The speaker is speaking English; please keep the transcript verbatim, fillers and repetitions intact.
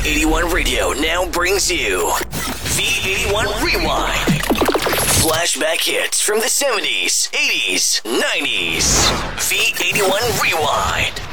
eighty-one Radio now brings you V eighty-one Rewind. Flashback hits from the seventies, eighties, nineties. V eighty-one Rewind.